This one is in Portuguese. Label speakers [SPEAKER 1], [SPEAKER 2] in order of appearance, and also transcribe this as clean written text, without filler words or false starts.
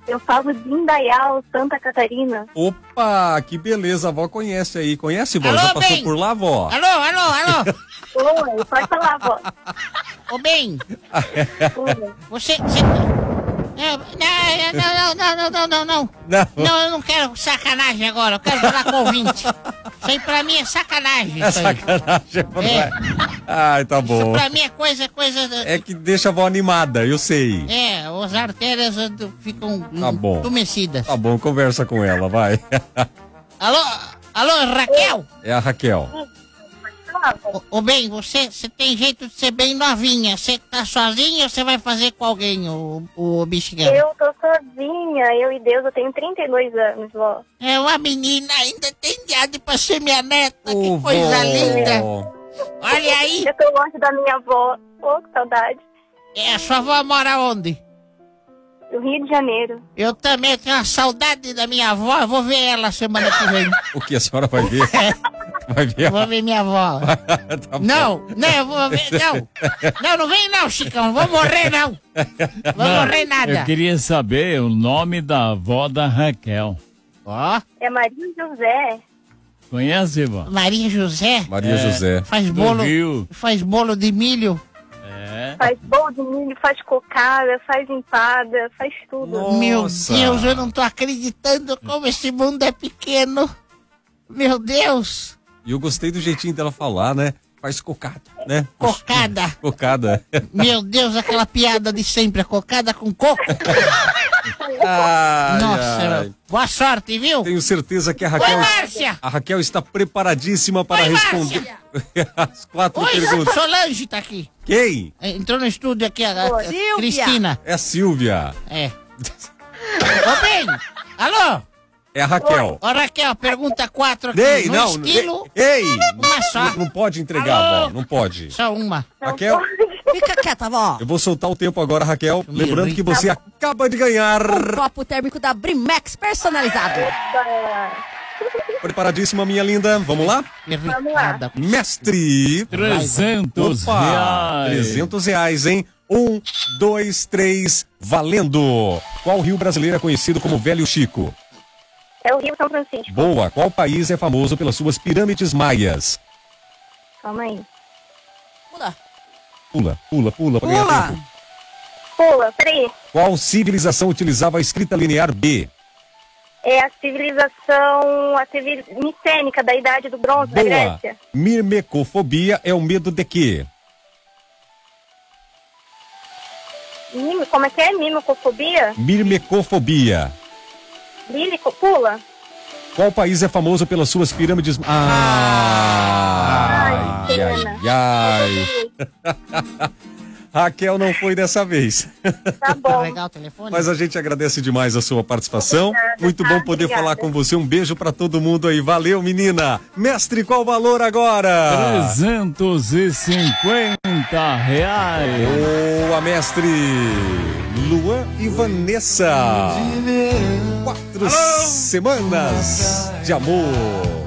[SPEAKER 1] Eu falo de Indaial, Santa Catarina.
[SPEAKER 2] Opa, que beleza, a avó conhece aí. Conhece, vó?
[SPEAKER 3] Alô,
[SPEAKER 2] Já passou
[SPEAKER 3] bem?
[SPEAKER 2] por lá, vó?
[SPEAKER 3] Alô.
[SPEAKER 1] Oi, pode falar, avó.
[SPEAKER 3] Ô, bem,
[SPEAKER 1] Oi.
[SPEAKER 3] você... Não,
[SPEAKER 2] Não.
[SPEAKER 3] eu não quero sacanagem agora, eu quero falar com o ouvinte. Isso aí pra mim é sacanagem.
[SPEAKER 2] É
[SPEAKER 3] Isso aí.
[SPEAKER 2] sacanagem.
[SPEAKER 3] É.
[SPEAKER 2] Ai, tá
[SPEAKER 3] Isso
[SPEAKER 2] bom.
[SPEAKER 3] pra mim é coisa...
[SPEAKER 2] É que deixa a avó animada, eu sei.
[SPEAKER 3] As artérias ficam
[SPEAKER 2] Tá bom.
[SPEAKER 3] entumecidas.
[SPEAKER 2] Tá bom, conversa com ela, vai.
[SPEAKER 3] Alô, Raquel?
[SPEAKER 2] É a Raquel.
[SPEAKER 3] Ô, bem, você tem jeito de ser bem novinha. Você tá sozinha ou você vai fazer com alguém, o bexigão?
[SPEAKER 1] Eu tô sozinha, eu e Deus, eu tenho 32 anos, vó.
[SPEAKER 3] É uma menina, ainda tem idade pra ser minha neta.
[SPEAKER 2] Ô,
[SPEAKER 3] Que coisa
[SPEAKER 2] vó.
[SPEAKER 3] linda. Olha aí.
[SPEAKER 1] Eu tô longe da minha avó. Ô, que saudade.
[SPEAKER 3] A sua avó mora onde?
[SPEAKER 1] Do Rio de Janeiro.
[SPEAKER 3] Eu também tenho uma saudade da minha avó. Eu vou ver ela semana que vem.
[SPEAKER 2] O que a senhora vai ver? Vai ver?
[SPEAKER 3] Eu vou ver minha avó.
[SPEAKER 2] Tá bom.
[SPEAKER 3] Não, eu vou ver, não. Não vem não, Chicão. Não vou morrer, não. Vou morrer nada.
[SPEAKER 4] Eu queria saber o nome da avó da Raquel.
[SPEAKER 3] Ó,
[SPEAKER 1] É Maria José.
[SPEAKER 4] Conhece, vó?
[SPEAKER 3] Maria José.
[SPEAKER 2] Maria José.
[SPEAKER 3] Faz
[SPEAKER 4] Do
[SPEAKER 3] bolo,
[SPEAKER 4] Rio.
[SPEAKER 3] faz bolo de milho.
[SPEAKER 4] É.
[SPEAKER 1] Faz bolo de milho, faz cocada, faz empada, faz tudo.
[SPEAKER 2] Nossa.
[SPEAKER 3] Meu Deus, eu não tô acreditando como esse mundo é pequeno. Meu Deus.
[SPEAKER 2] E eu gostei do jeitinho dela falar, né? Faz cocada, né?
[SPEAKER 3] Cocada.
[SPEAKER 2] Cocada.
[SPEAKER 3] Meu Deus, aquela piada de sempre, a cocada com coco.
[SPEAKER 2] Ai,
[SPEAKER 3] Nossa,
[SPEAKER 2] ai.
[SPEAKER 3] boa sorte, viu?
[SPEAKER 2] Tenho certeza que a
[SPEAKER 3] Oi,
[SPEAKER 2] Raquel...
[SPEAKER 3] Márcia.
[SPEAKER 2] A Raquel está preparadíssima para
[SPEAKER 3] Oi,
[SPEAKER 2] responder as 4
[SPEAKER 3] Oi,
[SPEAKER 2] perguntas.
[SPEAKER 3] Solange tá aqui.
[SPEAKER 2] Quem?
[SPEAKER 3] Entrou no estúdio aqui, a
[SPEAKER 1] Silvia.
[SPEAKER 3] Cristina.
[SPEAKER 2] É a Silvia.
[SPEAKER 3] É. Ô, bem, alô?
[SPEAKER 2] É a Raquel.
[SPEAKER 3] Ô, Raquel, pergunta 4 aqui.
[SPEAKER 2] Ei,
[SPEAKER 3] no
[SPEAKER 2] não.
[SPEAKER 3] estilo,
[SPEAKER 2] Ei!
[SPEAKER 3] uma só.
[SPEAKER 2] Não pode entregar,
[SPEAKER 3] Alô?
[SPEAKER 2] vó. Não pode.
[SPEAKER 3] Só uma.
[SPEAKER 1] Não
[SPEAKER 2] Raquel?
[SPEAKER 1] pode.
[SPEAKER 5] Fica quieta, vó.
[SPEAKER 2] Eu vou soltar o tempo agora, Raquel.
[SPEAKER 3] Me
[SPEAKER 2] Lembrando que
[SPEAKER 3] irrita.
[SPEAKER 2] você acaba de ganhar.
[SPEAKER 5] Um copo térmico da Brimex personalizado.
[SPEAKER 2] Preparadíssima, minha linda. Vamos lá?
[SPEAKER 3] Irritada.
[SPEAKER 2] Mestre.
[SPEAKER 4] 300
[SPEAKER 2] Opa,
[SPEAKER 4] reais.
[SPEAKER 2] 300 reais, hein? 1, 2, 3, valendo. Qual rio brasileiro é conhecido como Velho Chico?
[SPEAKER 1] É o Rio São Francisco.
[SPEAKER 2] Boa. Qual país é famoso pelas suas pirâmides maias?
[SPEAKER 1] Calma aí.
[SPEAKER 5] Pula.
[SPEAKER 2] Pula pra ganhar
[SPEAKER 5] Pula.
[SPEAKER 2] tempo.
[SPEAKER 1] Pula, peraí.
[SPEAKER 2] Qual civilização utilizava a escrita linear B?
[SPEAKER 1] É a civilização micênica da Idade do Bronze, da
[SPEAKER 2] Boa.
[SPEAKER 1] Grécia.
[SPEAKER 2] Mimecofobia é o medo de quê?
[SPEAKER 1] Como é que é? Mimicofobia?
[SPEAKER 2] Mimecofobia.
[SPEAKER 1] Lírico? Pula.
[SPEAKER 2] Qual país é famoso pelas suas pirâmides? Ai,
[SPEAKER 1] que
[SPEAKER 2] ai,
[SPEAKER 1] pena.
[SPEAKER 2] ai. Raquel não foi dessa vez.
[SPEAKER 1] Tá bom.
[SPEAKER 3] Legal o telefone?
[SPEAKER 2] Mas a gente agradece demais a sua participação.
[SPEAKER 1] Obrigada,
[SPEAKER 2] Muito
[SPEAKER 1] tá?
[SPEAKER 2] bom poder
[SPEAKER 1] Obrigada.
[SPEAKER 2] falar com você. Um beijo pra todo mundo aí. Valeu, menina. Mestre, qual o valor agora?
[SPEAKER 4] 350 reais.
[SPEAKER 2] Boa, mestre. Luan e Vanessa. 4 semanas de amor.